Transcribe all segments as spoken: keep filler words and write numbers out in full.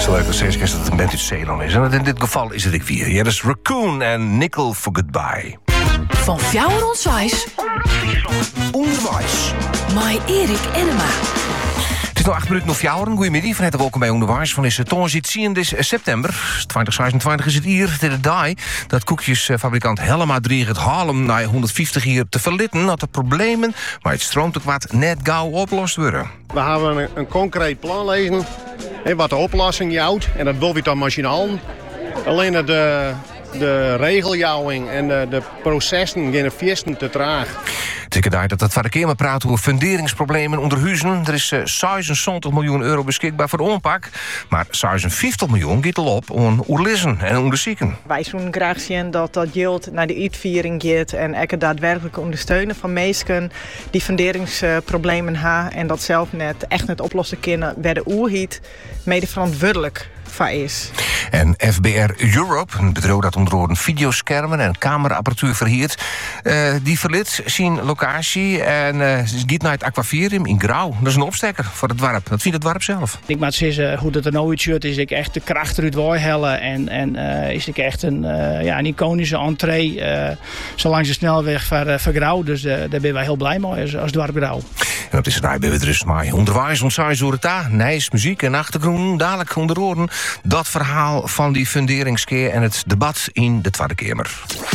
zo leuk als steeds dat het een band uit Zeeland is. En in dit geval is het ik weer. Ja, dat is Raccoon en Nickel for Goodbye. Van Fjouwer Ontwijs. Onderwijs. My Erik Enema. Het is nog acht minuten of jouwen. Goedemiddag, van harte welkom bij Onderwijs. Van is het tongen september twintig zesentwintig is het hier. Dit is dag dat koekjesfabrikant Helma dreigt het Haarlem na honderdvijftig jaar te verlitten. Dat de problemen, maar het stroomt ook wat, net gauw opgelost worden. We hebben een, een concreet plan lezen. He, wat de oplossing jouwt. En dat wil we dan machinaal. Alleen de, de regeljouwing en de, de processen gaan viesten te traag. Het is dat het van keer praat over funderingsproblemen onder huizen. Er is uh, zesenzeventig miljoen euro beschikbaar voor de aanpak. Maar zesenvijftig miljoen gaat al op om oerlissen en onderzieken. Wij zouden graag zien dat dat geld naar de uitviering gaat en ook daadwerkelijk ondersteunen van mensen die funderingsproblemen hebben en dat zelf net echt net oplossen kunnen, waar de oerhiet mede verantwoordelijk van is. En F B R Europe, een bedrijf dat onder andere videoschermen en cameraapparatuur verhiert, uh, die verliet zijn locatie en uh, gaat naar het aquavarium in Grauw. Dat is een opstekker voor het dorp. Dat vindt het dorp zelf. Ik moet zeggen, hoe dat er nou uitziet, is ik echt de kracht eruit hellen en, en uh, is ik echt een, uh, ja, een iconische entree uh, zo langs de snelweg voor, uh, voor Grauw. Dus uh, daar ben wij heel blij mee als, als dorp Grauw. En op deze dag ben we dus maar onderwijs, ontzettend door het daar. Nijs, muziek en achtergrond, dadelijk onder oren. Dat verhaal van die funderingskeer en het debat in de Tweede Kamer.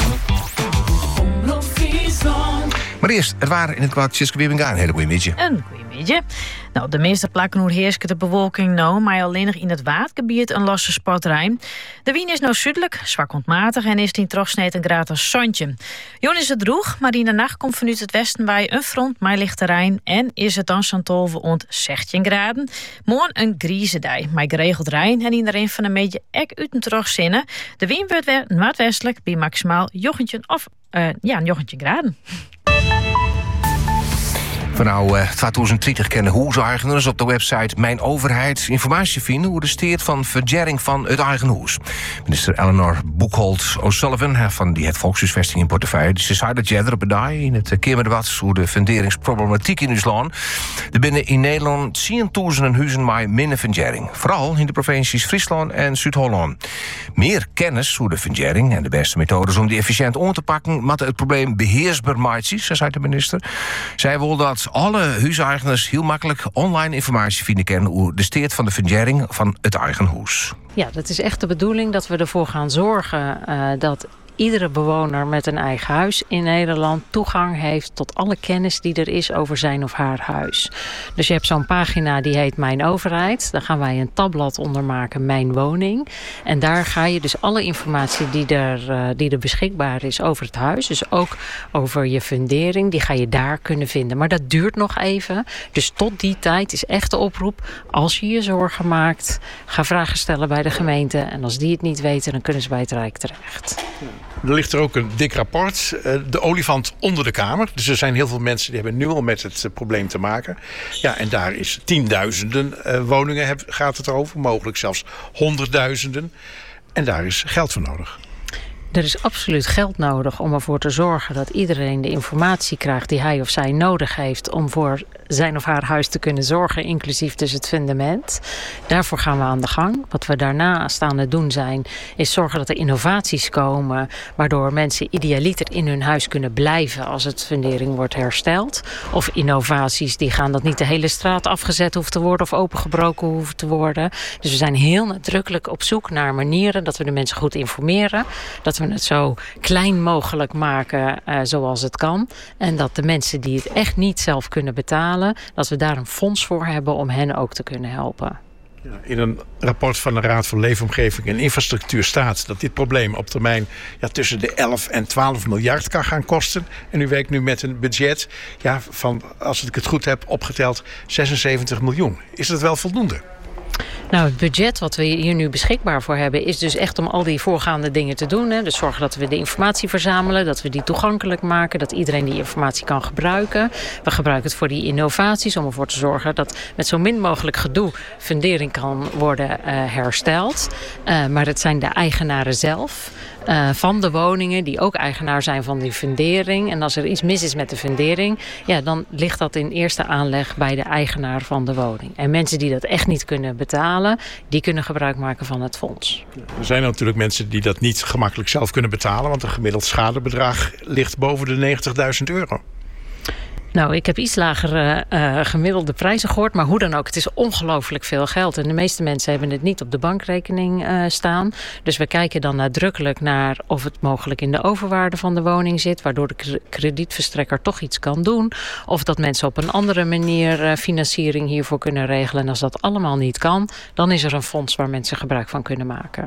Maar eerst, het waren in het kwart Tjitske Wiebinga. Een hele goede midje. Een goede midje. Nou, de meeste plekken hoe heerst de bewolking nou, maar alleen nog in het waardgebied een losse spotterrein. De wind is nou zuidelijk, zwak ontmatig en is die trochsneed een gratis zandje. Jon is het droeg, maar in de nacht komt vanuit het westen bij een front maar licht terrein en is het dan zantolven ont zestien graden. Morgen een grieze dag, maar geregeld rein en in de rin van een beetje ek uit een trochzinnen. De wind wordt weer noordwestelijk bij maximaal jochentje of uh, ja, een jochentje graden. Van nou uh, twintig dertig kennen huiseigeners op de website Mijn Overheid informatie vinden hoe de steert van verjering van het eigen huis. Minister Eleanor Boekholt O'Sullivan van die het Volkshuisvesting in portefeuille, ze zei dat jij er op een dag in het Kamerdebat hoe de funderingsproblematiek in ons land. Er binnen in Nederland tienduizenden huizen met minder verjering, vooral in de provincies Friesland en Zuid-Holland. Meer kennis hoe de verjering en de beste methodes om die efficiënt om te pakken, maar het probleem beheersbaar maakt, zei de minister. Zij wil dat alle huiseigeners heel makkelijk online informatie vinden kennen hoe de steert van de fundering van het eigen huis. Ja, dat is echt de bedoeling dat we ervoor gaan zorgen uh, dat iedere bewoner met een eigen huis in Nederland toegang heeft tot alle kennis die er is over zijn of haar huis. Dus je hebt zo'n pagina die heet Mijn Overheid. Daar gaan wij een tabblad onder maken, Mijn Woning. En daar ga je dus alle informatie die er, uh, die er beschikbaar is over het huis, dus ook over je fundering, die ga je daar kunnen vinden. Maar dat duurt nog even. Dus tot die tijd is echt de oproep, als je je zorgen maakt, ga vragen stellen bij de gemeente. En als die het niet weten, dan kunnen ze bij het Rijk terecht. Er ligt er ook een dik rapport. De olifant onder de Kamer. Dus er zijn heel veel mensen die hebben nu al met het probleem te maken. Ja, en daar is tienduizenden woningen gaat het over. Mogelijk zelfs honderdduizenden. En daar is geld voor nodig. Er is absoluut geld nodig om ervoor te zorgen dat iedereen de informatie krijgt die hij of zij nodig heeft om voor zijn of haar huis te kunnen zorgen, inclusief dus het fundament. Daarvoor gaan we aan de gang. Wat we daarnaast aan het doen zijn, is zorgen dat er innovaties komen, waardoor mensen idealiter in hun huis kunnen blijven als het fundering wordt hersteld. Of innovaties die gaan dat niet de hele straat afgezet hoeft te worden of opengebroken hoeft te worden. Dus we zijn heel nadrukkelijk op zoek naar manieren dat we de mensen goed informeren, dat we het zo klein mogelijk maken uh, zoals het kan. En dat de mensen die het echt niet zelf kunnen betalen, dat we daar een fonds voor hebben om hen ook te kunnen helpen. Ja, in een rapport van de Raad voor Leefomgeving en Infrastructuur staat dat dit probleem op termijn ja, tussen de elf en twaalf miljard kan gaan kosten. En u werkt nu met een budget ja, van, als ik het goed heb, opgeteld zesenzeventig miljoen. Is dat wel voldoende? Nou, het budget wat we hier nu beschikbaar voor hebben is dus echt om al die voorgaande dingen te doen. Hè. Dus zorgen dat we de informatie verzamelen, dat we die toegankelijk maken, dat iedereen die informatie kan gebruiken. We gebruiken het voor die innovaties om ervoor te zorgen dat met zo min mogelijk gedoe fundering kan worden uh, hersteld. Uh, maar het zijn de eigenaren zelf uh, van de woningen die ook eigenaar zijn van die fundering. En als er iets mis is met de fundering, ja, dan ligt dat in eerste aanleg bij de eigenaar van de woning. En mensen die dat echt niet kunnen betalen, die kunnen gebruik maken van het fonds. Er zijn natuurlijk mensen die dat niet gemakkelijk zelf kunnen betalen, want een gemiddeld schadebedrag ligt boven de negentigduizend euro. Nou, ik heb iets lagere uh, gemiddelde prijzen gehoord. Maar hoe dan ook, het is ongelooflijk veel geld. En de meeste mensen hebben het niet op de bankrekening uh, staan. Dus we kijken dan nadrukkelijk naar of het mogelijk in de overwaarde van de woning zit. Waardoor de kredietverstrekker toch iets kan doen. Of dat mensen op een andere manier uh, financiering hiervoor kunnen regelen. En als dat allemaal niet kan, dan is er een fonds waar mensen gebruik van kunnen maken.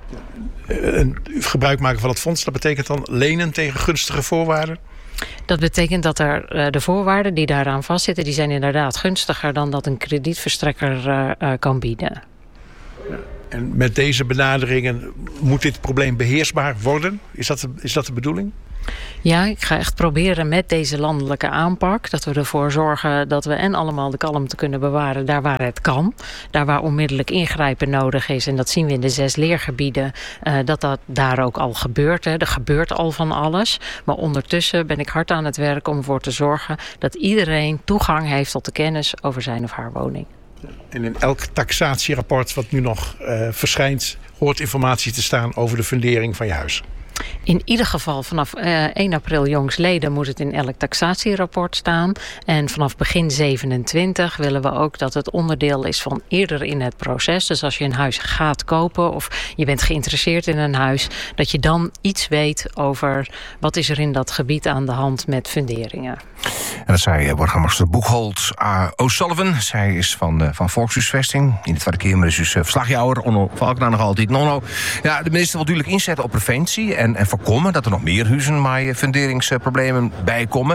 Uh, gebruik maken van het fonds, dat betekent dan lenen tegen gunstige voorwaarden? Dat betekent dat er uh, de voorwaarden die daaraan vastzitten, die zijn inderdaad gunstiger dan dat een kredietverstrekker uh, uh, kan bieden. Ja. En met deze benaderingen moet dit probleem beheersbaar worden? Is dat de, is dat de bedoeling? Ja, ik ga echt proberen met deze landelijke aanpak dat we ervoor zorgen dat we en allemaal de kalmte kunnen bewaren daar waar het kan. Daar waar onmiddellijk ingrijpen nodig is. En dat zien we in de zes leergebieden, uh, dat dat daar ook al gebeurt. Hè. Er gebeurt al van alles. Maar ondertussen ben ik hard aan het werk om ervoor te zorgen dat iedereen toegang heeft tot de kennis over zijn of haar woning. En in elk taxatierapport wat nu nog uh, verschijnt, hoort informatie te staan over de fundering van je huis. In ieder geval vanaf uh, één april jongstleden moet het in elk taxatierapport staan. En vanaf begin zevenentwintig willen we ook dat het onderdeel is van eerder in het proces. Dus als je een huis gaat kopen of je bent geïnteresseerd in een huis, dat je dan iets weet over wat is er in dat gebied aan de hand met funderingen. En dat zei burgemeester Boekholt uh, O'Sullivan. Zij is van, uh, van Volkshuisvesting. In de Tweede Kamer is dus uh, verslagjouwer. Onno Valkena nog altijd. Nono. Ja, de minister wil natuurlijk inzetten op preventie en, en voorkomen dat er nog meer huizen met funderingsproblemen bij komen.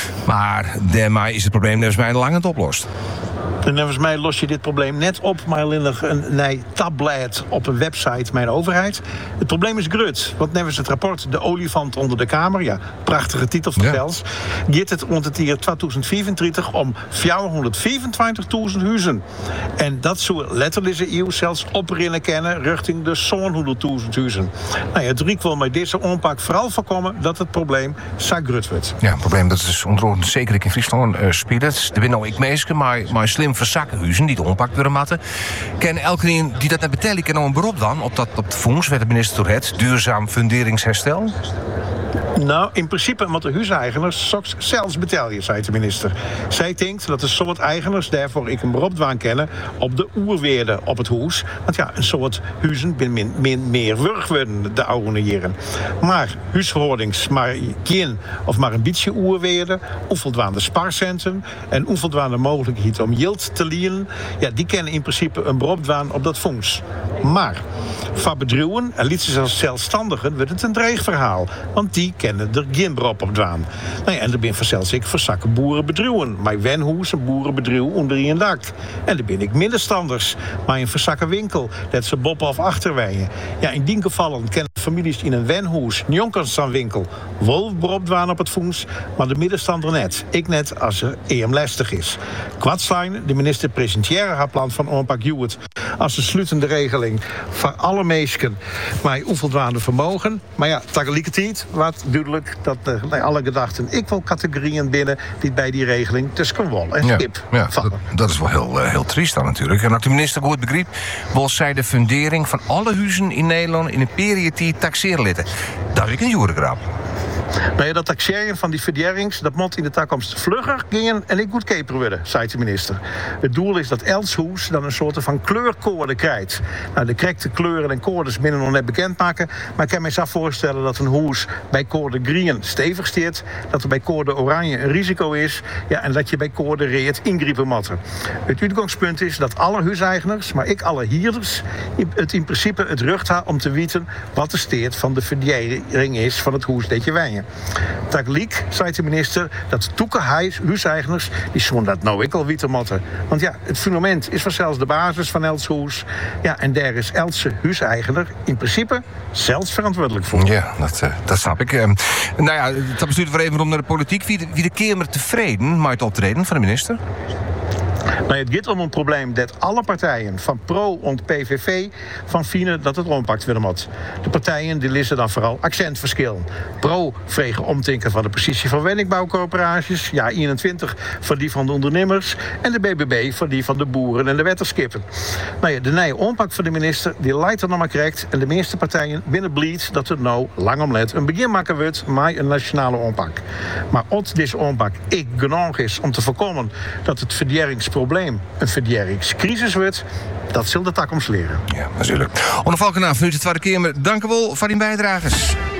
Maar daarmee is het probleem net mij lang het oplost. En volgens mij los je dit probleem net op, maar alleen nog een nee, tabblad op een website mijn overheid. Het probleem is grut. Want nevens het rapport De Olifant onder de Kamer, ja, prachtige titel vertels, ja. Gaat het rond het jaar tweeduizend vierentwintig om vierhonderdvierentwintigduizend huizen. En dat zou letterlijk deze eeuw zelfs oprinnen kennen richting de zeshonderdduizend huizen. Nou ja, Driek wil met deze aanpak vooral voorkomen dat het probleem zo grut wordt. Ja, het probleem dat is onder andere zeker in Friesland uh, speelt. Er zijn nou ik meesken, maar, maar slim verzakken huizen die de ompakt worden matten. Ken elke die dat net betalen, kan nou een beroep dan op dat op het fonds, werd de minister door het duurzaam funderingsherstel? Nou, in principe moet de huiseigeners straks zelfs betalen, zei de minister. Zij denkt dat een soort eigeners daarvoor ik een beroep doen kennen op de oerweerde op het huis. Want ja, een soort huizen bin min, min meer wurg worden de oude jaren. Maar huisverhoudings maar geen of maar een beetje oerweerde, onvoldoende spaarcenten en onvoldoende mogelijkheid om yield te lenen, ja, die kennen in principe een beroep doen op dat fonds. Maar van bedrijven en liet ze als zelfstandigen wordt het een dreigverhaal. Want die kennen er geen beroep op doen. Nou ja, en er ben vanzelfs ik verzakken boerenbedrijven. Mijn wenhoes een boerenbedrijf onder een dak. En dan ben ik middenstanders. Maar een verzakken winkel. Dat ze bob of achterwijen. Ja, in die gevallen kennen families in een wenhoes, een jonkerstanwinkel, wel beroep doen op het fonds, maar de middenstander net. Ik net als er E M lastig is. Kwartslijn, de minister presenteerde haar plan van aanpak Juwet als een sluitende regeling voor alle meesken maar onvoldoende vermogen. Maar ja, tegelijkertijd wat duidelijk dat uh, alle gedachten ik wil categorieën binnen die bij die regeling tussen wol en schip ja, ja, dat, dat is wel heel, uh, heel triest dan natuurlijk. En als de minister goed begreep, wil zij de fundering van alle huizen in Nederland in een periode taxeren litten. Dat is ik een joerengrap. Nou ja, dat taxeren van die verderings, dat moet in de toekomst vlugger gingen en ik goedkoper worden, zei de minister. Het doel is dat Elshoes dan een soort van kleurcode krijgt. Nou, de correcte kleuren en codes binnen nog net bekend maken, maar ik kan me zo voorstellen dat een hoes bij code groen stevig staat, dat er bij code oranje een risico is, ja, en dat je bij code red ingrijpen moet. Het uitgangspunt is dat alle huiseigeners, maar ik alle hierders, het in principe het recht hebben om te weten wat de staat van de verdering is van het hoes dat je wijnen. Tegelijk zei de minister dat toeke huiseigeners die zullen dat nou ik al weten moeten. Want ja, het fundament is vanzelfs de basis van Else Hoes. Ja, en daar is Else huiseigener in principe zelfs verantwoordelijk voor. Ja, dat, uh, dat snap ik. Uh, nou ja, dat bestuurt weer even om naar de politiek. Wie de, wie de Kamer tevreden met het optreden van de minister? Nou, het gaat om een probleem dat alle partijen, van Pro en P V V, van vinden dat het ompakt willen moet. De partijen die lissen dan vooral accentverschil. Pro vregen omtinken van de positie van woningbouwcorporaties, ja eenentwintig van die van de ondernemers en de B B B van die van de boeren en de wetterskippen. Nou ja, de nieuwe ompakt van de minister die leidt er nog maar correct en de meeste partijen binnen bleed dat het nou lang om let een begin maken wordt met een nationale ompakt. Maar als deze ompakt ik genoeg is om te voorkomen dat het verderingsprobleem een verderingscrisis wordt, dat zal de toekomst leren. Ja, natuurlijk. Onno Valkenaar, vanuit de Tweede Kamer, dank u wel voor die bijdrages.